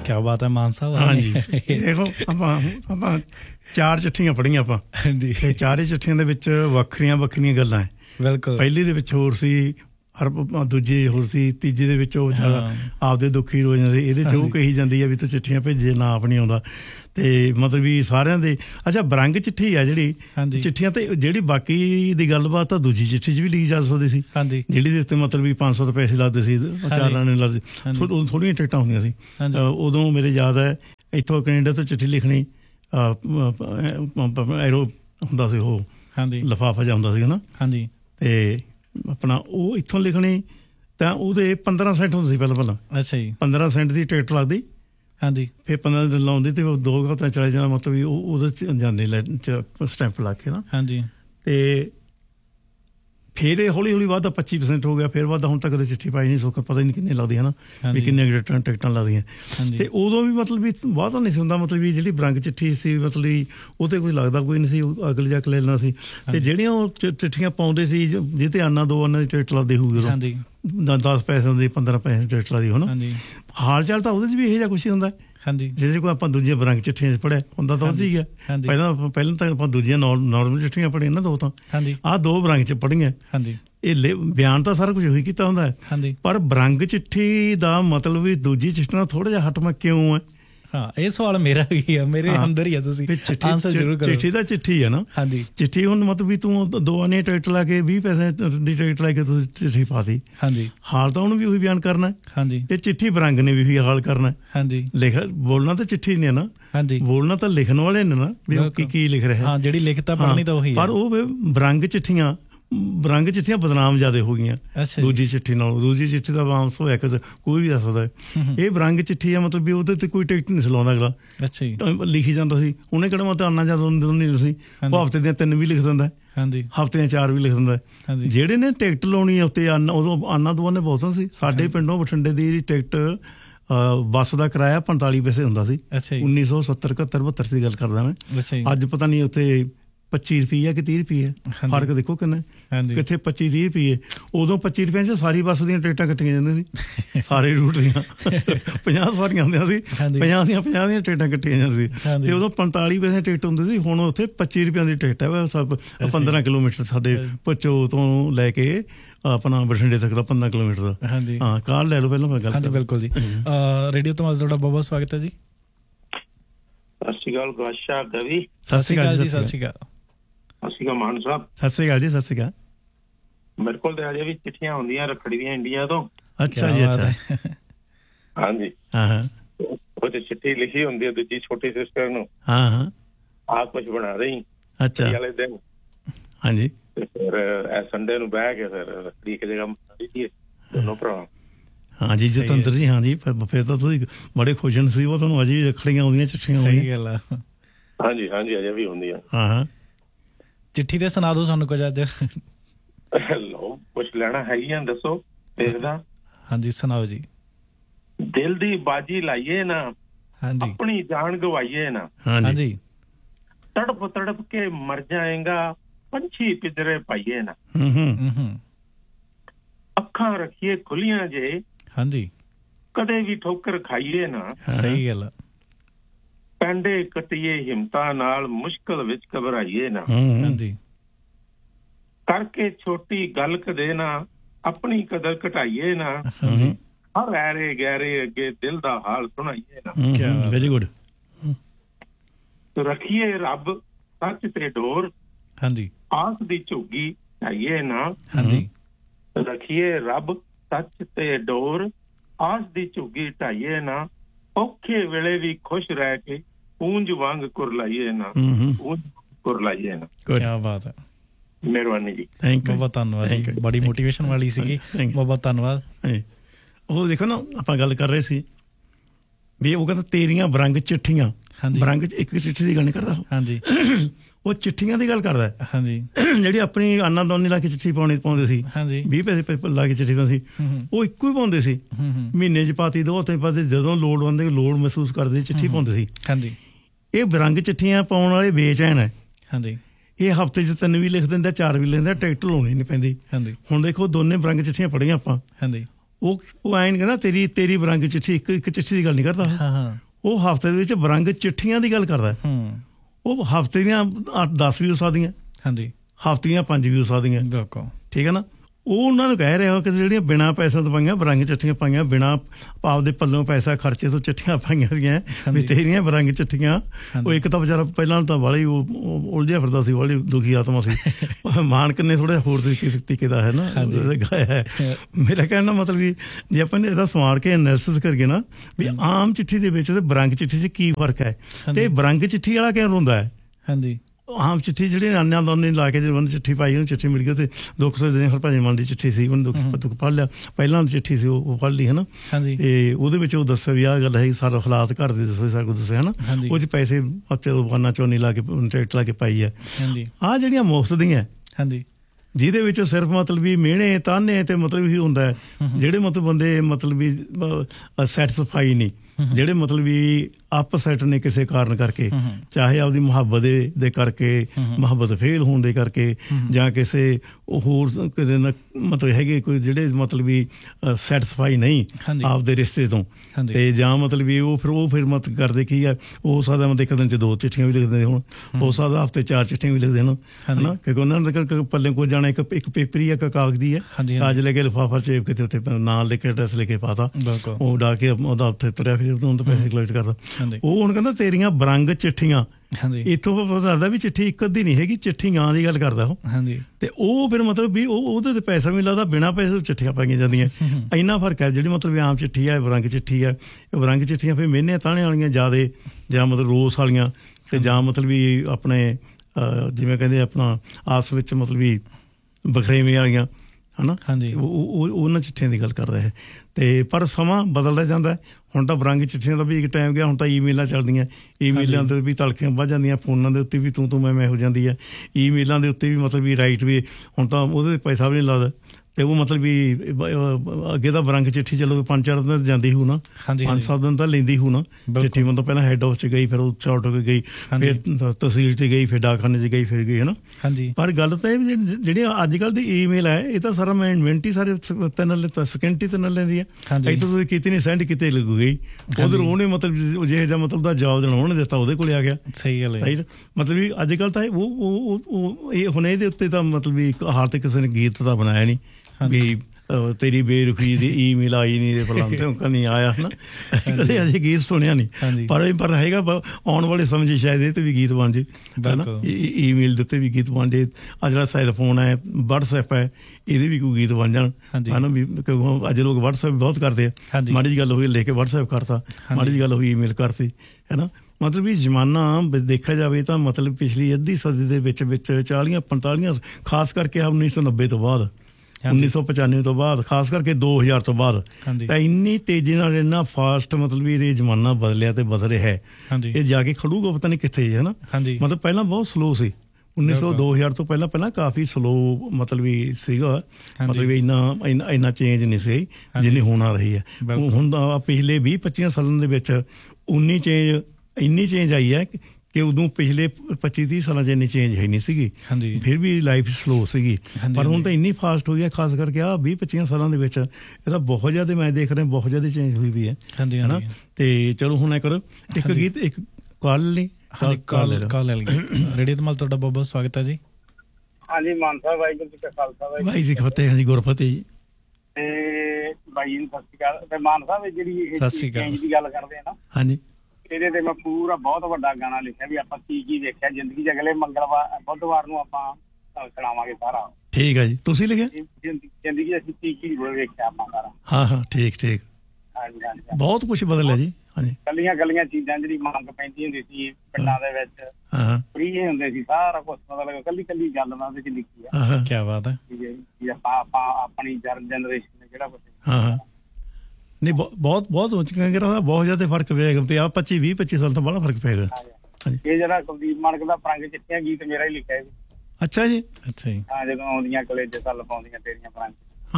ਕਿਆ ਬਾਤ ਹੈ ਮਾਨ ਸਾਹਿਬ। ਹਾਂਜੀ ਦੇਖੋ ਆਪਾਂ 4 ਚਿੱਠੀਆਂ ਪੜ੍ਹੀਆਂ ਆਪਾਂ। ਹਾਂਜੀ ਤੇ 4 ਚਿੱਠੀਆਂ ਦੇ ਵਿੱਚ ਵੱਖਰੀਆਂ ਵੱਖਰੀਆਂ ਗੱਲਾਂ ਹੈ। ਬਿਲਕੁਲ। ਪਹਿਲੀ ਦੇ ਵਿੱਚ ਹੋਰ ਸੀ, ਦੂਜੀ ਹੋਰ ਸੀ, ਤੀਜੀ ਦੇ ਵਿੱਚ ਉਹ ਵਿਚਾਰਾ ਆਪਦੇ ਦੁੱਖੀ ਰੋ ਜਾਂਦੇ। ਇਹਦੇ 'ਚ ਉਹ ਕਹੀ ਜਾਂਦੀ ਆ ਵੀ ਤੂੰ ਚਿੱਠੀਆਂ ਭੇਜੇ ਨਾ ਆਪ ਨਹੀਂ ਆਉਂਦਾ। ਤੇ ਮਤਲਬ ਵੀ ਸਾਰਿਆਂ ਦੇ ਅੱਛਾ ਬਰੰਗ ਚਿੱਠੀ ਆ ਜਿਹੜੀ ਚਿੱਠੀਆਂ ਤੇ ਜਿਹੜੀ ਬਾਕੀ ਦੀ ਗੱਲਬਾਤ ਤਾਂ ਦੂਜੀ ਚਿੱਠੀ 'ਚ ਵੀ ਲਿਖੀ ਜਾ ਸਕਦੀ ਸੀ। ਜਿਹੜੀ ਦੇ ਉੱਤੇ ਮਤਲਬ ਵੀ 500 ਦੇ ਪੈਸੇ ਲੱਗਦੇ ਸੀ, 4 ਆਨੇ ਲੱਗਦੇ, ਥੋੜ੍ਹੀਆਂ ਟਿਕਟਾਂ ਹੁੰਦੀਆਂ ਸੀ ਉਦੋਂ। ਮੇਰੇ ਯਾਦ ਹੈ ਇੱਥੋਂ ਕੈਨੇਡਾ ਤੋਂ ਚਿੱਠੀ ਲਿਖਣੀ, ਐਰੋ ਹੁੰਦਾ ਸੀ ਉਹ ਲਿਫਾਫਾ ਜਿਹਾ ਹੁੰਦਾ ਸੀ ਨਾ, ਤੇ ਆਪਣਾ ਉਹ ਇੱਥੋਂ ਲਿਖਣੀ ਤਾਂ ਉਹਦੇ 15 ਸੈਂਟ ਹੁੰਦੇ ਸੀ ਪਹਿਲਾਂ। ਅੱਛਾ ਜੀ। 15 ਸੈਂਟ ਦੀ ਟਿਕਟ ਲੱਗਦੀ। ਹਾਂਜੀ। ਫਿਰ 15 ਦਿਨ ਲਾਉਂਦੀ ਤੇ 2 ਹਫ਼ਤੇ ਚਲੇ ਜਾਣਾ, ਮਤਲਬ ਵੀ ਉਹਦੇ 'ਚ ਜਾਂਦੇ ਸਟੈਂਪ ਲਾ ਕੇ ਨਾ। ਹਾਂਜੀ। ਤੇ ਫਿਰ ਇਹ ਹੌਲੀ ਹੌਲੀ ਵੱਧਦਾ 25% ਹੋ ਗਿਆ, ਫਿਰ ਵੱਧਦਾ ਹੁਣ ਤੱਕ ਕਦੇ ਚਿੱਠੀ ਪਾਈ ਨਹੀਂ, ਸੁੱਖ ਪਤਾ ਹੀ ਨਹੀਂ ਕਿੰਨੇ ਲੱਗਦੀਆਂ ਨਾ, ਵੀ ਕਿੰਨੇ ਟਿਕਟਾਂ ਲੱਗਦੀਆਂ। ਤੇ ਉਦੋਂ ਵੀ ਮਤਲਬ ਵੀ ਵਾਧਾ ਨਹੀਂ ਸੀ ਹੁੰਦਾ, ਮਤਲਬ ਵੀ ਜਿਹੜੀ ਬਰੰਗ ਚਿੱਠੀ ਸੀ ਮਤਲਬ ਵੀ ਉਹ 'ਤੇ ਕੋਈ ਲੱਗਦਾ ਕੋਈ ਨਹੀਂ ਸੀ, ਅਗਲੇ ਜਾ ਕੇ ਲੈ ਲੈਣਾ ਸੀ। ਤੇ ਜਿਹੜੀਆਂ ਉਹ ਚਿੱਠੀਆਂ ਪਾਉਂਦੇ ਸੀ ਜਿਹਤੇ ਆਨਾ 2 ਆਨੇ ਦੀ ਟਿਕਟ ਲੱਗਦੀ ਹੋਊਗੀ ਉਦੋਂ, 10 ਪੈਸੇ ਦੀ 15 ਪੈਸੇ ਦੀ ਟਿਕਟ ਲੱਗਦੀ ਹੋਣਾ। ਹਾਲ ਚਾਲ ਤਾਂ ਉਹਦੇ 'ਚ ਵੀ ਇਹੋ ਜਿਹਾ ਕੁਛ ਹੀ ਹੁੰਦਾ। ਜਿਹਦੇ ਕੋਲ ਆਪਾਂ ਦੂਜੀਆਂ ਬਰੰਗ ਚਿੱਠੀਆਂ 'ਚ ਪੜ੍ਹਿਆ ਹੁੰਦਾ ਤਾਂ ਉਹਦੇ ਹੀ ਆ। ਪਹਿਲਾਂ ਤਾਂ ਆਪਾਂ ਦੂਜੀਆਂ ਨੋਰਮਲ ਚਿੱਠੀਆਂ ਪੜ੍ਹੀਆਂ ਨਾ 2 ਤਾਂ, ਆਹ 2 ਬਰੰਗ 'ਚ ਪੜ੍ਹੀਆਂ। ਇਹ ਬਿਆਨ ਤਾਂ ਸਾਰਾ ਕੁਝ ਉਹੀ ਕੀਤਾ ਹੁੰਦਾ ਹੈ, ਪਰ ਬਰੰਗ ਚਿੱਠੀ ਦਾ ਮਤਲਬ ਵੀ ਦੂਜੀ ਚਿੱਠੀ ਨਾਲ ਥੋੜ੍ਹਾ ਜਿਹਾ ਹਟਵਾਂ ਕਿਉਂ ਹੈ? ਹਾਂ, ਇਹ ਸਵਾਲ ਮੇਰਾ ਵੀ ਆ, ਮੇਰੇ ਅੰਦਰ ਹੀ ਆ। ਤੁਸੀਂ ਆਨਸਰ ਜ਼ਰੂਰ ਕਰੋ। ਚਿੱਠੀ ਤਾਂ ਚਿੱਠੀ ਹੈ ਨਾ। ਹਾਂਜੀ। ਚਿੱਠੀ ਹੁਣ ਮਤਲਬ ਵੀ ਤੂੰ 2 ਆਨੇ ਟਿਕਟ ਲਾ ਕੇ 20 ਪੈਸੇ ਦੀ ਟਿਕਟ ਲੈ ਕੇ ਤੁਸੀਂ ਚਿੱਠੀ ਪਾਤੀ। ਹਾਂਜੀ। ਹਾਲ ਤਾਂ ਉਹਨੂੰ ਵੀ ਉਹੀ ਬਿਆਨ ਕਰਨਾ। ਹਾਂਜੀ। ਤੇ ਚਿੱਠੀ ਬਰੰਗ ਨੇ ਵੀ ਹਾਲ ਕਰਨਾ। ਹਾਂਜੀ। ਬੋਲਣਾ ਤਾਂ ਚਿੱਠੀ ਨੇ ਨਾ। ਹਾਂਜੀ। ਬੋਲਣਾ ਤਾਂ ਲਿਖਣ ਵਾਲੇ ਨੇ ਨਾ, ਵੀ ਉਹ ਕੀ ਲਿਖ ਰਿਹਾ। ਹਾਂ, ਜਿਹੜੀ ਲਿਖਤਾ ਪੜ੍ਹਨੀ ਤਾਂ ਉਹੀ। ਪਰ ਉਹ ਬਰੰਗ ਚਿੱਠੀਆਂ ਬਦਨਾਮ ਜ਼ਿਆਦਾ ਹੋ ਗਈਆਂ ਦੂਜੀ ਚਿੱਠੀ ਨਾਲੋਂ। ਦੂਜੀ ਚਿੱਠੀ ਦਾ ਵਾਂਸ ਹੋਇਆ ਕੋਈ ਵੀ ਦੱਸ ਸਕਦਾ। ਇਹ ਬਰੰਗ ਚਿੱਠੀ ਆ, ਮਤਲਬ ਵੀ ਉਹਦੇ ਤੇ ਕੋਈ ਟਿਕਟ ਨਹੀਂ ਸੀ ਲਾਉਂਦਾ ਅਗਲਾ। ਅੱਛਾ ਜੀ। ਲਿਖੀ ਜਾਂਦਾ ਸੀ ਉਹਨੇ, ਕਿਹੜਾ ਮਤਲਬ ਆਨਾ ਜਦੋਂ ਨਹੀਂ ਸੀ, ਉਹ ਹਫ਼ਤੇ ਦੀਆਂ 3 ਵੀ ਲਿਖ ਦਿੰਦਾ। ਹਾਂਜੀ। ਹਫ਼ਤੇ ਦੀਆਂ 4 ਵੀ ਲਿਖ ਦਿੰਦਾ। ਜਿਹੜੇ ਨੇ ਟਿਕਟ ਲਾਉਣੀ ਉੱਤੇ ਉਦੋਂ ਆਨਾ 2 ਆਨੇ ਬਹੁਤਾਂ ਸੀ। ਸਾਡੇ ਪਿੰਡੋਂ ਬਠਿੰਡੇ ਦੀ ਟਿਕਟ ਬੱਸ ਦਾ ਕਿਰਾਇਆ 45 ਪੈਸੇ ਹੁੰਦਾ ਸੀ। 1970 71 72 ਦੀ ਗੱਲ ਕਰਦਾ ਮੈਂ। ਅੱਜ ਪਤਾ ਨਹੀਂ ਉੱਥੇ 25 ਰੁਪਈਆ ਕਿ 30 ਰੁਪਈਏ, ਫਰਕ ਦੇਖੋ ਕਿੰਨਾ। ਕਿੱਥੇ 25 30 ਰੁਪਈਏ, ਉਦੋਂ 25 ਰੁਪਏ 'ਚ ਸਾਰੀ ਬੱਸ ਦੀਆਂ ਟਿਕਟਾਂ ਕੱਟੀਆਂ ਜਾਂਦੀਆਂ ਸੀ, ਸਾਰੇ ਰੂਟ ਦੀਆਂ। 50 ਸਵਾਰੀਆਂ ਹੁੰਦੀਆਂ ਸੀ, 50 ਦੀਆਂ ਟਿਕਟਾਂ ਕੱਟੀਆਂ ਜਾਂਦੀਆਂ ਸੀ। ਤੇ ਉਦੋਂ 45 ਪੈਸੇ ਟਿਕਟ ਹੁੰਦੀ ਸੀ, ਹੁਣ ਉੱਥੇ 25 ਰੁਪਈਆਂ ਦੀ ਟਿਕਟ ਹੈ। ਸਭ 15 ਕਿਲੋਮੀਟਰ ਸਾਡੇ ਭੁੱਚੋ ਤੋਂ ਲੈ ਕੇ ਆਪਣਾ ਬਠਿੰਡੇ ਤੱਕ ਦਾ 15 ਕਿਲੋਮੀਟਰ ਦਾ। ਹਾਂਜੀ। ਹਾਂ, ਕਾਲ ਲੈ ਲਓ ਪਹਿਲਾਂ ਮੈਂ ਗੱਲ। ਹਾਂਜੀ ਬਿਲਕੁਲ ਜੀ। ਰੇਡੀਓ ਤੋਂ ਤੁਹਾਡਾ ਬਹੁਤ ਬਹੁਤ ਸਵਾਗਤ ਹੈ ਜੀ। ਸਤਿ ਸ਼੍ਰੀ ਅਕਾਲ ਬਾਦਸ਼ਾਹ ਕਵੀ। ਸਤਿ ਸ਼੍ਰੀ ਅਕਾਲ ਜੀ। ਸਤਿ ਸ਼੍ਰੀ ਅਕਾਲ। ਸਤਿ ਸ਼੍ਰੀ ਅਕਾਲ ਮਾਨ ਸਾਹਿਬ। ਸਤਿ ਸ਼੍ਰੀ ਅਕਾਲ ਜੀ। ਸਤਿ ਸ਼੍ਰੀ ਅਕਾਲ। ਮੇਰੇ ਕੋਲ ਤਾਂ ਅਜੇ ਵੀ ਚਿੱਠੀਆਂ ਹੁੰਦੀਆਂ ਰੱਖੜੀ ਦੀਆਂ ਇੰਡੀਆ ਤੋਂ। ਅੱਛਾ ਜੀ। ਅੱਛਾ। ਹਾਂਜੀ। ਹਾਂ। ਉਹ ਤੇ ਚਿੱਠੀ ਲਿਖੀ ਹੁੰਦੀ ਹੈ ਦੂਜੀ ਛੋਟੀ ਸਿਸਟਰ ਨੂੰ। ਹਾਂ ਹਾਂ। ਆਹ ਕੁਛ ਬਣਾ ਰਹੀ। ਅੱਛਾ। ਵਾਲੇ ਦਿਨ। ਹਾਂਜੀ। ਤੇ ਫਿਰ ਸੰਡੇ ਨੂੰ ਬਹਿ ਕੇ ਫਿਰ ਰੱਖੜੀ ਇੱਕ ਜਗ੍ਹਾ ਦੋਨੋਂ ਭਰਾ। ਹਾਂਜੀ ਜਤਿੰਦਰ ਜੀ। ਹਾਂਜੀ। ਫਿਰ ਤਾਂ ਤੁਸੀਂ ਬੜੇ ਖੁਸ਼ ਸੀ। ਉਹ ਤੁਹਾਨੂੰ ਅਜੇ ਵੀ ਰੱਖੜੀਆਂ ਆਉਂਦੀਆਂ ਚਿੱਠੀਆਂ। ਸਹੀ ਗੱਲ ਆ। ਹਾਂਜੀ ਹਾਂਜੀ ਅਜੇ ਵੀ ਹੁੰਦੀਆਂ। ਹਾਂ। ਚਿੱਠੀ ਤੇ ਸੁਣਾ ਦੋ ਸਾਨੂੰ ਕੁਝ ਅੱਜ। ਲਓ ਕੁਛ ਲੈਣਾ ਹੈਗੀਆਂ ਦੱਸੋ ਦੇਖਦਾ। ਹਾਂਜੀ ਸੁਣਾਓ ਜੀ। ਦਿਲ ਦੀ ਬਾਜੀ ਲਾਈਏ ਨਾ, ਆਪਣੀ ਜਾਨ ਗਵਾਈਏ ਨਾ। ਹਾਂਜੀ। ਤੜਪ ਤੜਪ ਕੇ ਮਰ ਜਾਏਗਾ, ਪੰਛੀ ਪਿਜਰੇ ਪਾਈਏ ਨਾ। ਅੱਖਾਂ ਰੱਖੀਏ ਖੁੱਲੀਆਂ ਜੇ, ਹਾਂਜੀ ਕਦੇ ਵੀ ਠੋਕਰ ਖਾਈਏ ਨਾ। ਸਹੀ ਗੱਲ। ਪੈਂਡੇ ਕੱਟੀਏ ਹਿੰਮਤਾਂ ਨਾਲ, ਮੁਸ਼ਕਲ ਵਿੱਚ ਘਬਰਾਈਏ ਨਾ। ਹਾਂਜੀ। ਕਰਕੇ ਛੋਟੀ ਗੱਲ ਕਦੇ ਨਾ, ਆਪਣੀ ਕਦਰ ਘਟਾਈਏ ਨਾ। ਹਰ ਐਰੇ ਗਹਿਰੇ ਅੱਗੇ ਦਿਲ ਦਾ ਹਾਲ ਸੁਣਾਈਏ ਨਾ। Very good. ਰੱਖੀਏ ਰੱਬ ਸੱਚ ਤੇ ਡੋਰ, ਹਾਂਜੀ ਆਸ ਦੀ ਝੁੱਗੀ ਢਾਈਏ ਨਾ। ਹਾਂਜੀ। ਰੱਖੀਏ ਰੱਬ ਸੱਚ ਤੇ ਡੋਰ, ਆਸ ਦੀ ਝੁੱਗੀ ਢਾਈਏ ਨਾ। ਔਖੇ ਵੇਲੇ ਵੀ ਖੁਸ਼ ਰਹਿ ਕੇ ਪੂੰਜ ਵਾਂਗ ਕੁਰਲਾਈਏ ਨਾ। ਕੁਰਲਾਈਏ ਨਾ। ਕਿਆ ਬਾਤ ਹੈ। ਮਿਹਰਬਾਨੀ ਜੀ। ਬਹੁਤ ਬਹੁਤ ਧੰਨਵਾਦ ਜੀ। ਬੜੀ ਮੋਟੀਵੇਸ਼ਨ ਵਾਲੀ ਸੀਗੀ। ਬਹੁਤ ਬਹੁਤ ਧੰਨਵਾਦ। ਉਹ ਦੇਖੋ ਨਾ ਆਪਾਂ ਗੱਲ ਕਰ ਰਹੇ ਸੀ ਵੀ ਉਹ ਕਹਿੰਦਾ ਤੇਰੀਆਂ ਬਰੰਗ ਚਿੱਠੀਆਂ। ਬਰੰਗ ਇੱਕ ਚਿੱਠੀ ਦੀ ਗੱਲ ਨਹੀਂ ਕਰਦਾ। ਹਾਂਜੀ। ਉਹ ਚਿੱਠੀਆਂ ਦੀ ਗੱਲ ਕਰਦਾ। ਹਾਂਜੀ। ਜਿਹੜੀ ਆਪਣੀ ਆਨਾਦੋਨੀ ਲਾ ਕੇ ਚਿੱਠੀ ਪਾਉਂਦੇ ਸੀ। ਹਾਂਜੀ। 20 ਪੈਸੇ ਲਾ ਕੇ ਚਿੱਠੀ ਪਾਉਂਦੇ ਸੀ, ਉਹ ਇੱਕੋ ਹੀ ਪਾਉਂਦੇ ਸੀ। ਮਹੀਨੇ 'ਚ ਪਾਤੀ 2 ਹਫ਼ਤੇ ਪਾਤੀ, ਜਦੋਂ ਲੋੜਵੰਦ ਲੋੜ ਮਹਿਸੂਸ ਕਰਦੇ ਚਿੱਠੀ ਪਾਉਂਦੇ ਸੀ। ਹਾਂਜੀ। ਇਹ ਬਰੰਗ ਚਿੱਠੀਆਂ ਪਾਉਣ ਵਾਲੇ ਬੇਚੈਨ ਹੈ। ਹਾਂਜੀ। ਇਹ ਹਫ਼ਤੇ 'ਚ 3 ਵੀ ਲਿਖ ਦਿੰਦਾ, 4 ਵੀ ਲਿਖ ਦਿੰਦਾ, ਟਿਕਟ ਲਾਉਣੀ ਨਹੀਂ ਪੈਂਦੀ। ਹਾਂਜੀ। ਹੁਣ ਦੇਖੋ ਦੋਨੇ ਬਰੰਗ ਚਿੱਠੀਆਂ ਪੜ੍ਹੀਆਂ ਆਪਾਂ। ਹਾਂਜੀ। ਉਹ ਐਂ ਕਹਿੰਦਾ ਤੇਰੀ ਬਰੰਗ ਚਿੱਠੀ ਇੱਕ ਚਿੱਠੀ ਦੀ ਗੱਲ ਨਹੀਂ ਕਰਦਾ, ਉਹ ਹਫ਼ਤੇ ਦੇ ਵਿੱਚ ਬਰੰਗ ਚਿੱਠੀਆਂ ਦੀ ਗੱਲ ਕਰਦਾ। ਉਹ ਹਫ਼ਤੇ ਦੀਆਂ 10 ਵੀ ਹੋ ਸਕਦੀਆਂ, ਹਫ਼ਤੇ ਦੀਆਂ 5 ਵੀ ਹੋ ਸਕਦੀਆਂ, ਠੀਕ ਹੈ ਨਾ। ਉਹ ਉਹਨਾਂ ਨੂੰ ਕਹਿ ਰਿਹਾ ਕਿ ਜਿਹੜੀਆਂ ਬਿਨਾਂ ਪੈਸਿਆਂ ਤੋਂ ਪਾਈਆਂ ਬਰੰਗ ਚਿੱਠੀਆਂ ਪਾਈਆਂ, ਬਿਨਾਂ ਆਪਦੇ ਪੱਲੋਂ ਪੈਸਾ ਖਰਚੇ ਤੋਂ ਚਿੱਠੀਆਂ ਪਾਈਆਂ ਗਈਆਂ ਵੀ ਤੇਰੀਆਂ ਬਰੰਗ ਚਿੱਠੀਆਂ। ਉਹ ਇੱਕ ਤਾਂ ਵਿਚਾਰਾ ਪਹਿਲਾਂ ਤਾਂ ਵਾਲੀ ਉਹ ਉਲਝਿਆ ਫਿਰਦਾ ਸੀ, ਵਾਲੀ ਦੁਖੀ ਆਤਮਾ ਸੀ। ਮਾਨਕ ਨੇ ਥੋੜ੍ਹਾ ਹੋਰ ਤਰੀਕੇ ਦਾ ਹੈ ਨਾ ਗਾਇਆ ਹੈ। ਮੇਰਾ ਕਹਿਣ ਦਾ ਮਤਲਬ ਵੀ ਜੇ ਆਪਾਂ ਇਹਦਾ ਸਮਾਰ ਕੇ ਐਨਾਲਿਸਿਸ ਕਰੀਏ ਨਾ ਵੀ ਆਮ ਚਿੱਠੀ ਦੇ ਵਿੱਚ ਤੇ ਬਰੰਗ ਚਿੱਠੀ 'ਚ ਕੀ ਫਰਕ ਹੈ, ਤੇ ਬਰੰਗ ਚਿੱਠੀ ਵਾਲਾ ਕਿਉਂ ਰੋਂਦਾ ਹੈ। ਆਮ ਚਿੱਠੀ ਜਿਹੜੀ ਨਾਨਿਆਂ ਦੋਨੇ ਲਾ ਕੇ ਜਦੋਂ ਚਿੱਠੀ ਪਾਈ, ਉਹਨੂੰ ਚਿੱਠੀ ਮਿਲ ਗਈ ਤੇ ਦੁੱਖ ਸੋਚਦੇ ਹਰਭਜਨ ਮਾਨ ਦੀ ਚਿੱਠੀ ਸੀ, ਉਹਨੇ ਦੁੱਖ ਪੜ੍ਹ ਲਿਆ। ਪਹਿਲਾਂ ਦੀ ਚਿੱਠੀ ਸੀ ਉਹ ਪੜ੍ਹ ਲਈ ਹੈ ਨਾ, ਤੇ ਉਹਦੇ ਵਿੱਚ ਉਹ ਦੱਸਿਆ ਵੀ ਆਹ ਗੱਲ ਹੈ, ਸਾਰੇ ਹਾਲਾਤ ਘਰ ਦੇ ਦੱਸੋ, ਸਾਰਾ ਕੁਝ ਦੱਸਿਆ ਹੈ ਨਾ। ਉਹ 'ਚ ਪੈਸੇ ਦੁਕਾਨਾਂ ਚੋਂ ਨਹੀਂ ਲਾ ਕੇ ਟਿਕਟ ਲਾ ਕੇ ਪਾਈ ਹੈ। ਆਹ ਜਿਹੜੀਆਂ ਮੁਫ਼ਤ ਦੀਆਂ ਜਿਹਦੇ ਵਿੱਚ ਸਿਰਫ ਮਤਲਬ ਵੀ ਮਿਹਣੇ ਤਾਨੇ ਤੇ ਮਤਲਬ ਹੀ ਹੁੰਦਾ ਹੈ, ਜਿਹੜੇ ਮਤਲਬ ਬੰਦੇ ਮਤਲਬ ਵੀ ਸੈਟਿਸਫਾਈ ਨਹੀਂ, ਜਿਹੜੇ ਮਤਲਬ ਵੀ ਅਪਸੈਟ ਨੇ ਕਿਸੇ ਕਾਰਨ ਕਰਕੇ, ਚਾਹੇ ਆਪਦੀ ਮੁਹੱਬਤ ਦੇ ਕਰਕੇ, ਮੁਹੱਬਤ ਫੇਲ ਹੋਣ ਦੇ ਕਰਕੇ, ਜਾਂ ਕਿਸੇ ਹੋਰ ਮਤਲਬ ਹੈਗੇ ਕੋਈ ਜਿਹੜੇ ਮਤਲਬ ਵੀ ਸੈਟਿਸਫਾਈ ਨਹੀਂ ਆਪਦੇ ਰਿਸ਼ਤੇ ਤੋਂ, ਤੇ ਜਾਂ ਮਤਲਬ ਵੀ ਉਹ ਫਿਰ ਮਤਲਬ ਕਰਦੇ ਕੀ ਆ, ਹੋ ਸਕਦਾ ਮਤਲਬ ਇੱਕ ਦਿਨ 'ਚ 2 ਚਿੱਠੀਆਂ ਵੀ ਲਿਖਦੇ ਹੁਣ, ਹੋ ਸਕਦਾ ਹਫ਼ਤੇ 4 ਚਿੱਠੀਆਂ ਵੀ ਲਿਖਦੇ ਹਨ, ਹੈ ਨਾ। ਕਿਉਂਕਿ ਉਹਨਾਂ ਦੇ ਪੱਲੇ ਕੋਲ ਜਾਣਾ ਇੱਕ ਪੇਪਰ ਹੀ, ਇੱਕ ਕਾਗਜ਼ ਦੀ ਹੈ, ਅੱਜ ਲੈ ਕੇ ਲਿਫਾਫਾ ਚੇਪ ਕੇ ਤੇ ਉੱਥੇ ਨਾਂ ਲਿਖ ਕੇ ਐਡਰੈਸ ਲਿਖ ਕੇ ਪਾਤਾ, ਉਹ ਉਡਾ ਕੇ ਉਹਦਾ ਉੱਥੇ ਤੁਰਿਆ ਫਿਰ ਉਹਨੂੰ ਤਾਂ ਪੈਸੇ ਕਲੈਕਟ ਕਰਦਾ। ਉਹ ਹੁਣ ਕਹਿੰਦਾ ਤੇਰੀਆਂ ਬਰੰਗ ਚਿੱਠੀਆਂ, ਇੱਥੋਂ ਪਤਾ ਲੱਗਦਾ ਵੀ ਚਿੱਠੀ ਇੱਕ ਅੱਧੀ ਨਹੀਂ ਹੈਗੀ, ਚਿੱਠੀਆਂ ਦੀ ਗੱਲ ਕਰਦਾ ਉਹ। ਤੇ ਉਹ ਫਿਰ ਮਤਲਬ ਵੀ ਉਹਦੇ ਤੇ ਪੈਸਾ ਵੀ ਲੱਗਦਾ, ਬਿਨਾਂ ਪੈਸੇ ਤੋਂ ਚਿੱਠੀਆਂ ਪਾਈਆਂ ਜਾਂਦੀਆਂ। ਇੰਨਾ ਫਰਕ ਹੈ ਜਿਹੜੀ ਮਤਲਬ ਆਮ ਚਿੱਠੀ ਹੈ, ਬਰੰਗ ਚਿੱਠੀ ਹੈ। ਇਹ ਬਰੰਗ ਚਿੱਠੀਆਂ ਫਿਰ ਮਿਹਨੇ ਤਾਣੇ ਵਾਲੀਆਂ ਜ਼ਿਆਦਾ, ਜਾਂ ਮਤਲਬ ਰੋਸ ਵਾਲੀਆਂ, ਤੇ ਜਾਂ ਮਤਲਬ ਵੀ ਆਪਣੇ ਜਿਵੇਂ ਕਹਿੰਦੇ ਆਪਣਾ ਆਸ ਵਿੱਚ ਮਤਲਬ ਵੀ ਬਖਰੇਵੇਂ ਵਾਲੀਆਂ, ਹੈ ਨਾ। ਉਹ ਉਹਨਾਂ ਚਿੱਠੀਆਂ ਦੀ ਗੱਲ ਕਰਦਾ ਹੈ। ਤੇ ਪਰ ਸਮਾਂ ਬਦਲਦਾ ਜਾਂਦਾ। ਹੁਣ ਤਾਂ ਬਰੰਗ ਚਿੱਠੀਆਂ ਦਾ ਵੀ ਇੱਕ ਟਾਈਮ ਗਿਆ, ਹੁਣ ਤਾਂ ਈਮੇਲਾਂ ਚੱਲਦੀਆਂ, ਈਮੇਲਾਂ ਦੇ ਵੀ ਤਲਖੀਆਂ ਵੱਧ ਜਾਂਦੀਆਂ, ਫੋਨਾਂ ਦੇ ਉੱਤੇ ਵੀ ਤੂੰ ਮੈਂ ਹੋ ਜਾਂਦੀ ਹੈ, ਈਮੇਲਾਂ ਦੇ ਉੱਤੇ ਵੀ ਮਤਲਬ ਵੀ ਰਾਈਟ ਵੀ ਹੁਣ ਤਾਂ ਉਹਦੇ ਪੈਸਾ ਵੀ ਨਹੀਂ ਲੱਗਦਾ। ਤੇ ਉਹ ਮਤਲਬ ਵੀ ਅੱਗੇ ਤਾਂ ਬਰੰਗ ਚਿੱਠੀ ਚਲੋ 5-4 ਦਿਨ ਜਾਂਦੀ ਹੋਊ ਨਾ, 5-7 ਦਿਨ ਤਾਂ ਲੈਂਦੀ ਹੋਊ ਨਾ ਚਿੱਠੀ। ਮਤਲਬ ਪਹਿਲਾਂ ਹੈੱਡ ਆਫਿਸ 'ਚ ਗਈ, ਫਿਰ ਉਹ ਸ਼ਾਰਟ ਹੋ ਕੇ ਗਈ, ਫਿਰ ਤਹਿਸੀਲ 'ਚ ਗਈ, ਫਿਰ ਡਾਕਖਾਨੇ 'ਚ ਗਈ, ਫਿਰ ਗਈ, ਹੈ ਨਾ। ਪਰ ਗੱਲ ਤਾਂ ਇਹ ਜਿਹੜੀ ਅੱਜ ਕੱਲ੍ਹ ਦੀ ਈਮੇਲ ਹੈ, ਇਹ ਤਾਂ ਸਾਰਾ ਮਿੰਟ ਹੀ ਸਾਰੇ 3 ਸਕਿੰਟ ਹੀ 3 ਲੈਂਦੀ ਹੈ। ਇੱਥੇ ਤੁਸੀਂ ਕੀਤੀ ਨਹੀਂ ਸੈਂਡ ਕਿਤੇ ਲੱਗੂ ਗਈ, ਉਧਰ ਉਹਨੇ ਮਤਲਬ ਜਿਹੇ ਜਿਹਾ ਮਤਲਬ ਦਾ ਜਵਾਬ ਦੇਣਾ ਉਹਨੇ ਦਿੱਤਾ, ਉਹਦੇ ਕੋਲ ਆ ਗਿਆ। ਸਹੀ ਗੱਲ ਹੈ। ਮਤਲਬ ਵੀ ਅੱਜ ਕੱਲ੍ਹ ਤਾਂ ਉਹ ਇਹ ਹੁਣ ਇਹਦੇ ਉੱਤੇ ਤਾਂ ਮਤਲਬ ਵੀ ਹਾਲ ਤੇ ਕਿਸੇ ਨੇ ਗੀਤ ਤਾਂ ਬਣਾਇਆ ਨਹੀਂ ਵੀ ਤੇਰੀ ਬੇਰੁਖੀ ਦੀ ਈਮੇਲ ਆਈ ਨਹੀਂ ਦੇ ਫਲਾਂ ਤੇ ਨਹੀਂ ਆਇਆ, ਹੈ ਨਾ। ਕਦੇ ਅਜੇ ਗੀਤ ਸੁਣਿਆ ਨਹੀਂ, ਪਰ ਹੈਗਾ ਆਉਣ ਵਾਲੇ ਸਮੇਂ 'ਚ ਸ਼ਾਇਦ ਇਹ ਤੇ ਵੀ ਗੀਤ ਬਣ ਜੇ, ਹੈ ਨਾ। ਈਮੇਲ ਦੇ ਉੱਤੇ ਵੀ ਗੀਤ ਬਣ ਜੇ। ਅੱਜ ਜਿਹੜਾ ਸੈੱਲ ਫੋਨ ਹੈ, ਵਟਸਐਪ ਹੈ, ਇਹਦੇ ਵੀ ਕੋਈ ਗੀਤ ਬਣ ਜਾਣ, ਹੈ ਨਾ। ਵੀ ਅੱਜ ਲੋਕ ਵਟਸਐਪ ਬਹੁਤ ਕਰਦੇ ਆ, ਮਾੜੀ ਜਿਹੀ ਗੱਲ ਹੋਈ ਲੈ ਕੇ ਵਟਸਐਪ ਕਰਤਾ, ਮਾੜੀ ਜਿਹੀ ਗੱਲ ਹੋਈ ਈਮੇਲ ਕਰਤੀ, ਹੈ ਨਾ। ਮਤਲਬ ਵੀ ਜ਼ਮਾਨਾ ਦੇਖਿਆ ਜਾਵੇ ਤਾਂ ਮਤਲਬ ਪਿਛਲੀ ਅੱਧੀ ਸਦੀ ਦੇ ਵਿੱਚ 40-45 ਖਾਸ ਕਰਕੇ 1990 ਤੋਂ ਬਾਅਦ, 1995 ਤੋਂ ਬਾਅਦ, ਖਾਸ ਕਰਕੇ 2000 ਤੋਂ ਬਾਅਦ, ਤਾਂ ਇੰਨੀ ਤੇਜ਼ੀ ਨਾਲ ਇੰਨਾ ਫਾਸਟ ਮਤਲਬ ਵੀ ਇਹ ਜ਼ਮਾਨਾ ਬਦਲਿਆ ਤੇ ਬਦਲ ਰਿਹਾ ਹੈ। ਇਹ ਜਾ ਕੇ ਖੜੂਗਾ ਪਤਾ ਨਹੀਂ ਕਿੱਥੇ, ਹੈ ਨਾ। ਮਤਲਬ ਪਹਿਲਾਂ ਬਹੁਤ ਸਲੋ ਸੀ, 2000 ਤੋਂ ਪਹਿਲਾਂ ਕਾਫੀ ਸਲੋ ਮਤਲਬ ਵੀ ਸੀਗਾ, ਮਤਲਬ ਵੀ ਇੰਨਾ ਚੇਂਜ ਨਹੀਂ ਸੀ ਜਿੰਨੀ ਹੁਣ ਆ ਰਹੀ ਹੈ। ਹੁਣ ਪਿਛਲੇ 20-25 ਸਾਲਾਂ ਦੇ ਵਿੱਚ ਇੰਨੀ ਚੇਂਜ ਆਈ ਹੈ ਕਿ ਉਦੋਂ ਪਿਛਲੇ 25-30 ਸਾਲਾਂ 'ਚ ਇੰਨੀ ਚੇਂਜ ਹੈ ਨਹੀਂ ਸੀਗੀ, ਫਿਰ ਵੀ ਲਾਈਫ ਸਲੋ ਸੀਗੀ। ਪਰ ਹੁਣ ਤਾਂ ਇੰਨੀ ਫਾਸਟ ਹੋ ਗਿਆ, ਖਾਸ ਕਰਕੇ ਆਹ 20-25 ਸਾਲਾਂ ਦੇ ਵਿੱਚ ਇਹਦਾ ਬਹੁਤ ਜ਼ਿਆਦਾ ਮੈਂ ਦੇਖ ਰਿਹਾ, ਬਹੁਤ ਜ਼ਿਆਦਾ ਚੇਂਜ ਹੋਈ ਵੀ ਹੈ, ਹੈ ਨਾ। ਤੇ ਚਲੋ ਹੁਣ ਇਹ ਕਰੋ ਇੱਕ ਗੀਤ, ਇੱਕ ਕਾਲ ਲਈ ਰੇਡੀਓ ਧਮਾਲ, ਤੁਹਾਡਾ ਬਹੁਤ ਬਹੁਤ ਸਵਾਗਤ ਹੈ ਜੀ। ਹਾਂਜੀ ਮਾਨ ਸਾਹਿਬ, ਵਾਹਿਗੁਰੂ ਜੀ ਕਾ ਖਾਲਸਾ, ਵਾਹਿਗੁਰੂ ਜੀ ਕੀ ਫਤਿਹ। ਹਾਂਜੀ ਗੁਰਫਤਿਹ ਜੀ। ਤੇ ਬਾਈ ਨੂੰ ਸਤਿ ਸ਼੍ਰੀ ਅਕਾਲ। ਤੇ ਮਾਨ ਸਾਹਿਬ ਜਿਹੜੀ ਚੇਂਜ ਦੀ ਗੱਲ ਕਰਦੇ ਆ ਨਾ, ਹਾਂਜੀ, ਇਹਦੇ ਤੇ ਮੈਂ ਪੂਰਾ ਬਹੁਤ ਵੱਡਾ ਗਾਣਾ ਲਿਖਿਆ ਵੀ ਆਪਾਂ ਕੀ ਵੇਖਿਆ ਜ਼ਿੰਦਗੀ 'ਚ। ਅਗਲੇ ਬੁੱਧਵਾਰ ਨੂੰ ਆਪਾਂ ਸੁਣਾਵਾਂਗੇ ਸਾਰਾ। ਠੀਕ ਹੈ ਜੀ, ਤੁਸੀਂ ਲਿਖਿਆ ਜ਼ਿੰਦਗੀ ਅਸੀਂ ਕੀ ਵੇਖਿਆ ਆਪਾਂ ਸਾਰਾ। ਹਾਂ ਠੀਕ। ਹਾਂਜੀ, ਬਹੁਤ ਕੁਛ ਬਦਲਿਆ ਜੀ। ਹਾਂਜੀ, ਕੱਲੀਆਂ ਚੀਜ਼ਾਂ ਜਿਹੜੀ ਮੰਗ ਪੈਂਦੀ ਹੁੰਦੀ ਸੀ ਪਿੰਡਾਂ ਦੇ ਵਿੱਚ, ਫ੍ਰੀ ਹੁੰਦੇ ਸੀ ਸਾਰਾ ਕੁਛ, ਮਤਲਬ ਕੱਲੀ ਗੱਲ ਨਾਲ ਵਿੱਚ ਲਿਖੀ ਆ। ਕੀ ਬਾਤ ਹੈ। ਆਪਾਂ ਆਪਣੀ ਜਨਰੇਸ਼ਨ ਨੇ ਜਿਹੜਾ ਕੁਛ ਨਹੀਂ ਬਹੁਤ ਬਹੁਤ ਜ਼ਿਆਦਾ ਫਰਕ ਪਏਗਾ। ਤੇ ਆਹ 25 ਸਾਲ ਤੋਂ ਬੜਾ ਫਰਕ ਪਏਗਾ। ਇਹ ਜਿਹੜਾ ਕੁਲਦੀਪ ਮਾਨਕ ਦਾ ਬਰੰਗ ਚਿੱਠੀਆਂ ਗੀਤ ਮੇਰਾ ਹੀ ਲਿਖਿਆ ਜੀ। ਅੱਛਾ ਜੀ। ਹਾਂ, ਜਦੋਂ ਆਉਂਦੀਆਂ ਕਲੇਜੇ ਸੱਲ ਪਾਉਂਦੀਆਂ ਤੇਰੀਆਂ ਬਰੰਗ।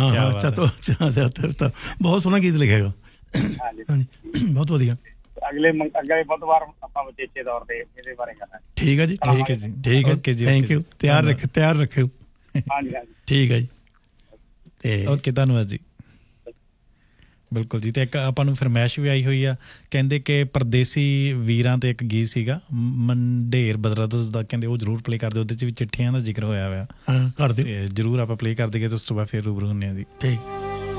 ਅੱਛਾ, ਬਹੁਤ ਸੋਹਣਾ ਗੀਤ ਲਿਖਿਆ। ਹਾਂਜੀ, ਬਹੁਤ ਵਧੀਆ। ਅਗਲੇ ਬੁੱਧਵਾਰ ਆਪਾਂ ਵਿਚੇਚੇ ਤੌਰ ਤੇ ਇਹਦੇ ਬਾਰੇ ਗੱਲ। ਠੀਕ ਹੈ ਜੀ, ਠੀਕ ਹੈ ਜੀ, ਥੈਂਕ ਯੂ। ਤਿਆਰ ਰੱਖਿਓ। ਹਾਂਜੀ, ਠੀਕ ਹੈ ਜੀ, ਤੇ ਓਕੇ, ਧੰਨਵਾਦ ਜੀ। ਬਿਲਕੁਲ ਜੀ। ਤੇ ਇੱਕ ਆਪਾਂ ਨੂੰ ਫਰਮੈਸ਼ ਵੀ ਆਈ ਹੋਈ ਆ, ਕਹਿੰਦੇ ਕਿ ਪਰਦੇਸੀ ਵੀਰਾਂ ਤੇ ਇੱਕ ਗੀਤ ਸੀਗਾ ਮੰਡੇਰ ਬਦਰਦਸ ਦਾ, ਕਹਿੰਦੇ ਉਹ ਜ਼ਰੂਰ ਪਲੇ ਕਰਦੇ, ਉਹਦੇ 'ਚ ਵੀ ਚਿੱਠੀਆਂ ਦਾ ਜ਼ਿਕਰ ਹੋਇਆ ਹੋਇਆ। ਕਰਦੇ ਜ਼ਰੂਰ ਆਪਾਂ ਪਲੇ ਕਰ ਦੇਈਏ ਤੇ ਉਸ ਤੋਂ ਬਾਅਦ ਫਿਰ ਰੂਬਰੂ ਹੁੰਦੇ ਹਾਂ ਜੀ। ਠੀਕ।